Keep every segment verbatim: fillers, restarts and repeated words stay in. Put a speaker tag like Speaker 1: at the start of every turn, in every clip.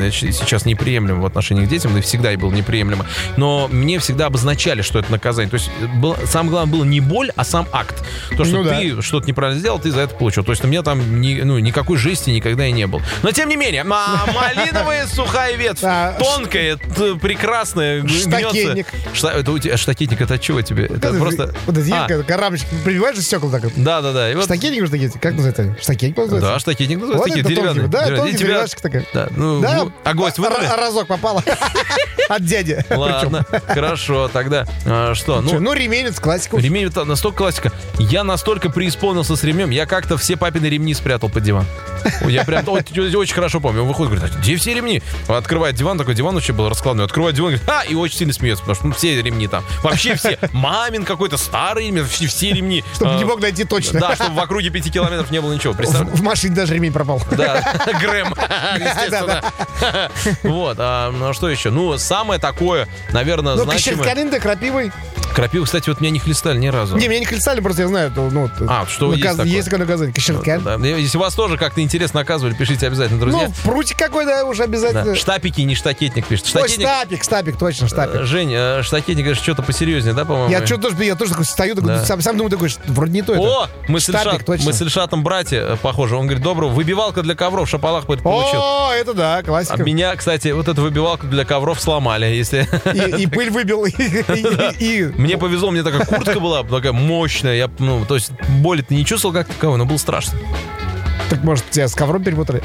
Speaker 1: сейчас неприемлемо в отношении к детям, да и всегда и было неприемлемо. Но мне всегда обозначали, что это наказание. То есть было, самое главное было не боль, а сам акт. То, что ну, ты да. что-то неправильно сделал, ты за это получил. То есть у меня там ни, ну, никакой жести никогда и не было. Но тем не менее, малиновая сухая ветвь, тонкая, прекрасная.
Speaker 2: Штакетник.
Speaker 1: Это у тебя штакетник, это от чего тебе? Это просто...
Speaker 2: Вот эти корамочки, прибиваешь же стекла так.
Speaker 1: Да, да, да.
Speaker 2: Штакетник, штакетник, как называется? Штакетник называется?
Speaker 1: Да, штакетник называется. Такие деревянные.
Speaker 2: Да, тонкий деревяшка такая.
Speaker 1: Да, ну, а гость вынули?
Speaker 2: Разок попало. От дяди.
Speaker 1: Ладно, хорошо, тогда а, что?
Speaker 2: Ну, ну, ремень, это классика.
Speaker 1: Ремень, это настолько классика. Я настолько преисполнился с ремнем, я как-то все папины ремни спрятал под диван. Я прям очень, очень хорошо помню. Он выходит, говорит, где все ремни? Открывает диван, такой диван вообще был раскладной. Открывает диван, говорит, а, и очень сильно смеется, потому что ну, все ремни там. Вообще все. Мамин какой-то старый ремень, все, все ремни.
Speaker 2: Чтобы а, не мог найти точно.
Speaker 1: Да, чтобы в округе пяти километров не было ничего.
Speaker 2: В, в машине даже ремень пропал.
Speaker 1: Да, Грэм, естественно. Вот, а что еще? Ну, самое такое, наверное,
Speaker 2: ну,
Speaker 1: значимое...
Speaker 2: Ну, кашелькалин, да, крапивой.
Speaker 1: Крапиву, кстати, вот меня не хлестали ни разу.
Speaker 2: Не, меня не хлестали, просто я знаю. Ну,
Speaker 1: а, что наказ... есть такое?
Speaker 2: Есть такое наказание. Кашелькалин.
Speaker 1: Да, да. Если вас тоже как-то интересно наказывали, пишите обязательно, друзья.
Speaker 2: Ну, прутик какой, да, уже обязательно. Да.
Speaker 1: Штапики, не штакетник пишет.
Speaker 2: Штакетник... Ой, штапик, штапик, точно, штапик.
Speaker 1: Жень, штакетник, конечно, что-то посерьезнее, да, по-моему?
Speaker 2: Я, что, тоже, я тоже такой стою, такой, да. сам, сам думаю, такой, вроде не то это.
Speaker 1: О, мы с, Ильшат, мы с Ильшатом братья, похоже. Он говорит, доброго, выбивалка для ковров, шапалах получил.
Speaker 2: О, это да, классика.
Speaker 1: А меня, кстати, вот эту выбивалку для ковров сломали, если...
Speaker 2: И, и пыль выбил, и... и, и...
Speaker 1: Мне повезло, мне такая куртка была, такая мощная. Я, ну, то есть боли-то не чувствовал как таковой, но было страшно.
Speaker 2: Так, может, тебя с ковром перепутали?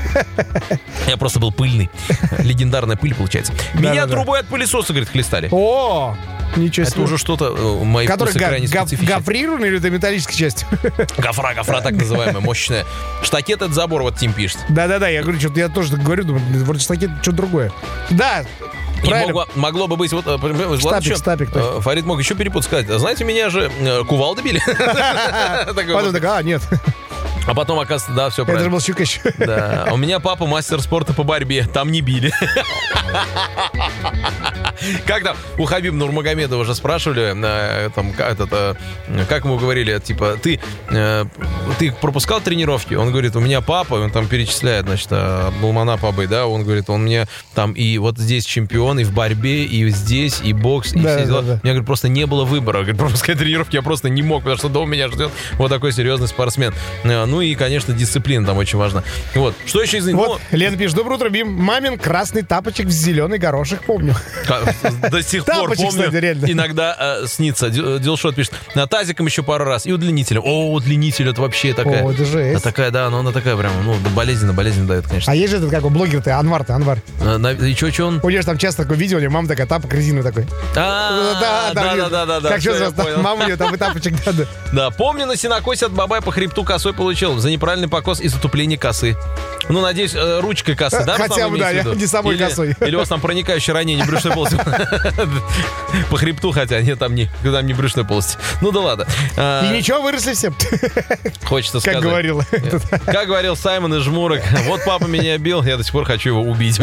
Speaker 1: Я просто был пыльный. Легендарная пыль, получается. Меня трубой от пылесоса, говорит, хлестали.
Speaker 2: О! Ничего себе.
Speaker 1: Это уже что-то в моей вкусы крайне специфичное.
Speaker 2: Гофрированный или это металлическая часть?
Speaker 1: Гофра, гофра так называемая, мощная. Штакет — это забор, вот Тим пишет.
Speaker 2: Да-да-да, я говорю, что-то я тоже так говорю, думаю, вроде штакет что-то другое. Да,
Speaker 1: и могло, могло бы быть вот
Speaker 2: штапик, ладно, штапик,
Speaker 1: э, Фарид мог еще перепутать, сказать, знаете, меня же э, кувалды били.
Speaker 2: Потом так, а, нет.
Speaker 1: А потом, оказывается, да, все правильно.
Speaker 2: Это же был Щукач.
Speaker 1: Да. У меня папа мастер спорта по борьбе. Там не били. Как там у Хабиба Нурмагомедова уже спрашивали, там, как, как ему говорили, типа, ты, ты пропускал тренировки? Он говорит, у меня папа, он там перечисляет, значит, Булмана Пабы, да, он говорит, он мне там и вот здесь чемпион, и в борьбе, и здесь, и бокс, и
Speaker 2: да,
Speaker 1: все дела.
Speaker 2: Да, да.
Speaker 1: У меня, говорит, просто не было выбора. Говорит, пропускать тренировки я просто не мог, потому что дома меня ждет вот такой серьезный спортсмен. Ну и, конечно, дисциплина там очень важна. Вот. Что еще из...
Speaker 2: Вот, ну... Лена пишет, доброе утро, Бим. Мамин красный тапочек в зеленый горошек, помню.
Speaker 1: До сих пор помню. Иногда э, снится. Дилшот пишет, тазиком еще пару раз. И удлинителем. О, удлинитель, это вообще такая...
Speaker 2: О, это жесть.
Speaker 1: Такая, да, но она такая прям, ну, болезненно, болезненно дает, конечно.
Speaker 2: А есть же этот, как у блогер-то, Анвар-то, Анвар.
Speaker 1: И что, что он?
Speaker 2: У него же там часто такое видео, у него мама такая, тапок резиновый такой.
Speaker 1: А, да, да, да, да.
Speaker 2: Как что мама у нее там и тапочек надо.
Speaker 1: Да, помню, на сенокосе от бабай по хребту косой получил. За неправильный покос и затупление косы. Ну, надеюсь, ручкой косы, да?
Speaker 2: Хотя бы, да, не самой косой.
Speaker 1: Или у вас там проникающее ранение брюшной полости. По хребту, хотя нет, там не, там не брюшной полости. Ну да ладно.
Speaker 2: И ничего, выросли все.
Speaker 1: Хочется сказать.
Speaker 2: Как говорил.
Speaker 1: Как говорил Саймон из Жмурок. Вот папа меня бил, я до сих пор хочу его убить.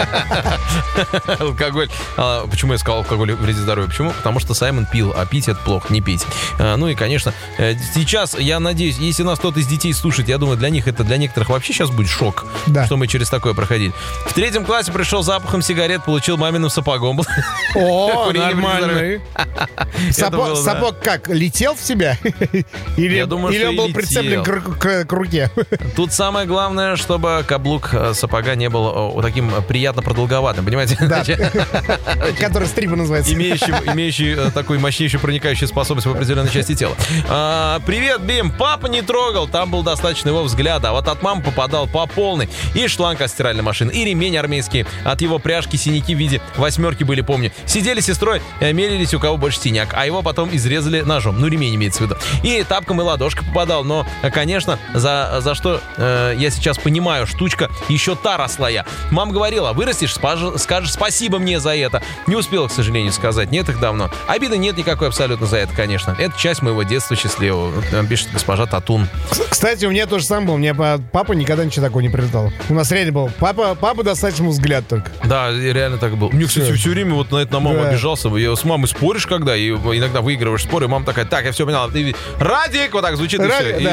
Speaker 1: Алкоголь. А, почему я сказал алкоголь вредит здоровью? Почему? Потому что Саймон пил, а пить это плохо, не пить. А, ну и, конечно, сейчас, я надеюсь, если нас кто-то из детей слушает, я думаю, для них это, для некоторых вообще сейчас будет шок, да. Что мы через такое проходили. В третьем классе пришел запахом сигарет, получил маминым сапогом.
Speaker 2: О, нормальный. Сапог, было, сапог да. Как, летел в себя? Или, я думаю, или он был летел. Прицеплен к, к, к руке?
Speaker 1: Тут самое главное, чтобы каблук сапога не был таким приятно продолговатым, понимаете?
Speaker 2: Да. Который стрипа называется.
Speaker 1: Имеющий, имеющий такую мощнейшую проникающую способность в определенной части тела. А, привет, Бим. Папа не трогал, там был достаточно его взгляда. А вот от мамы попадал по полной. И шланг от стиральной машины, и ремень армейский. От его пряжки синяки в виде восьмерки были, помню. Сидели с сестрой, мерились, у кого больше синяк. А его потом изрезали ножом. Ну, ремень имеется в виду. И тапком и ладошка попадал. Но, конечно, за, за что э, я сейчас понимаю, штучка еще та росла я. Мама говорила, вырастешь, спаж- скажешь спасибо мне за это. Не успела, к сожалению, сказать. Нет их давно. Обиды нет никакой абсолютно за это, конечно. Это часть моего детства счастливого. Пишет госпожа Татун.
Speaker 2: Кстати, у меня тоже сам был. Мне папа никогда ничего такого не прилетал. У нас реально был. Папа, папа достаточно ему взгляд только.
Speaker 1: Да, реально так было. Мне, кстати, все время вот на это на маму да. Обижался. Я с мамой споришь когда, и иногда выигрываешь споры, и мама такая, так, я все поняла. Ты... Радик! Вот так звучит, и
Speaker 2: Ради...
Speaker 1: все. И
Speaker 2: да,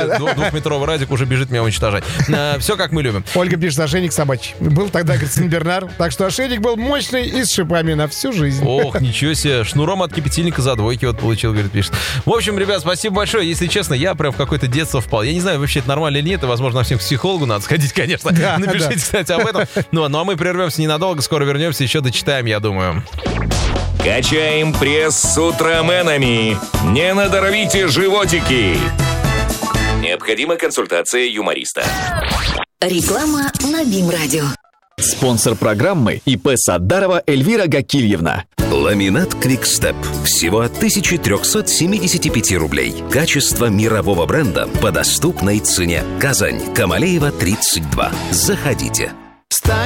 Speaker 1: двухметровый радик уже бежит меня уничтожать. Все, как мы любим.
Speaker 2: Ольга пишет, ошейник собачий. Был тогда, говорит, Сен-Бернар. Так что ошейник был мощный и с шипами на всю жизнь.
Speaker 1: Ох, ничего себе. Шнуром от кипятильника за двойки вот получил, говорит, пишет. В общем, ребят, спасибо большое. Если честно, я прям в какое-то детство впал. Я не знаю, вообще это нормально или нет. И, возможно, всем к психологу надо сходить, конечно. Да, напишите, да. Кстати, об этом. Ну, ну, а мы прервемся ненадолго. Скоро вернемся, еще дочитаем, я думаю.
Speaker 3: Качаем пресс с утроменами. Не надорвите животики. Необходима консультация юмориста.
Speaker 4: Реклама на БИМ-радио.
Speaker 5: Спонсор программы ИП Саддарова Эльвира Гакильевна.
Speaker 6: Ламинат Квикстеп. Всего от тысяча триста семьдесят пять рублей. Качество мирового бренда по доступной цене. Казань, Камалеева, тридцать два. Заходите.